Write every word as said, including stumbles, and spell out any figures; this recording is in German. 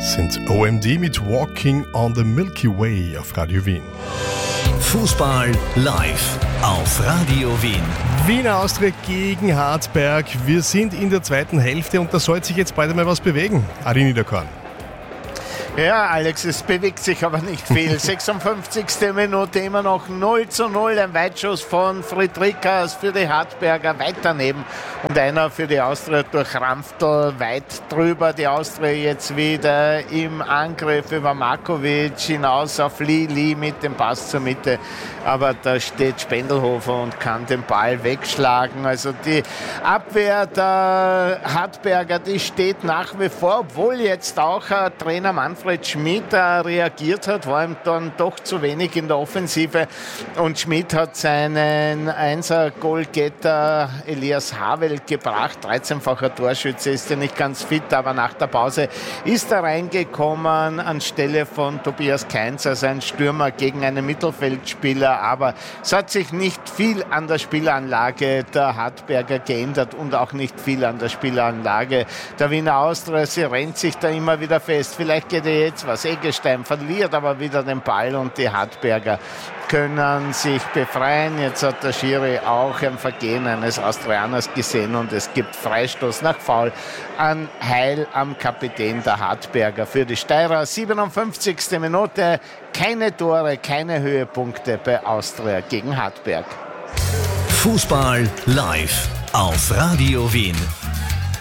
Sind O M D mit Walking on the Milky Way auf Radio Wien. Fußball live auf Radio Wien. Wiener Austria gegen Hartberg. Wir sind in der zweiten Hälfte und da sollte sich jetzt bald einmal was bewegen. Adi Niederkorn. Ja, Alex, es bewegt sich aber nicht viel. sechsundfünfzigste Minute, immer noch null zu null. Ein Weitschuss von Friedrichs für die Hartberger weit daneben. Und einer für die Austria durch Ramftl weit drüber. Die Austria jetzt wieder im Angriff über Markovic hinaus auf Lili mit dem Pass zur Mitte. Aber da steht Spendelhofer und kann den Ball wegschlagen. Also die Abwehr der Hartberger, die steht nach wie vor, obwohl jetzt auch äh, Trainer Manfred Schmidt äh, reagiert hat, war ihm dann doch zu wenig in der Offensive. Und Schmidt hat seinen Einser-Goalgetter Elias Havel gebracht. dreizehnfacher Torschütze, ist ja nicht ganz fit, aber nach der Pause ist er reingekommen anstelle von Tobias Kainz, also ein Stürmer gegen einen Mittelfeldspieler. Aber es hat sich nicht viel an der Spielanlage der Hartberger geändert und auch nicht viel an der Spielanlage der Wiener Austria. Sie rennt sich da immer wieder fest. Vielleicht geht ihr jetzt was. Eggestein verliert aber wieder den Ball und die Hartberger können sich befreien. Jetzt hat der Schiri auch ein Vergehen eines Austrianers gesehen und es gibt Freistoß nach Foul an Heil am Kapitän der Hartberger für die Steirer. siebenundfünfzigste Minute, keine Tore, keine Höhepunkte bei Austria gegen Hartberg. Fußball live auf Radio Wien.